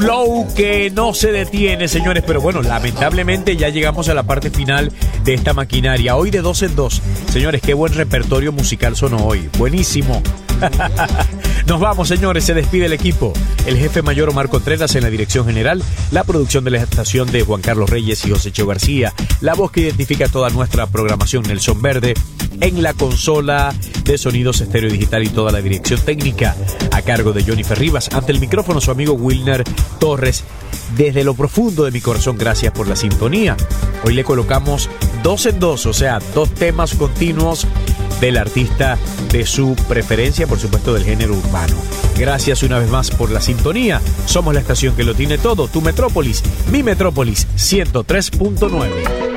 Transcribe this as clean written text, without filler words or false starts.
flow que no se detiene, señores. Pero bueno, lamentablemente ya llegamos a la parte final de esta maquinaria. Hoy de 2 en 2. Señores, qué buen repertorio musical sonó hoy. Buenísimo. Nos vamos, señores. Se despide el equipo. El jefe mayor Omar Contreras en la dirección general. La producción de la estación de Juan Carlos Reyes y José Cheo García. La voz que identifica toda nuestra programación, Nelson Verde. En la consola de sonidos estéreo digital y toda la dirección técnica a cargo de Johnny Ferribas. Ante el micrófono su amigo Wilner Torres. Desde lo profundo de mi corazón, gracias por la sintonía. Hoy le colocamos 2 en 2, o sea, 2 temas continuos del artista de su preferencia, por supuesto del género urbano. Gracias una vez más por la sintonía. Somos la estación que lo tiene todo, tu metrópolis, mi metrópolis 103.9.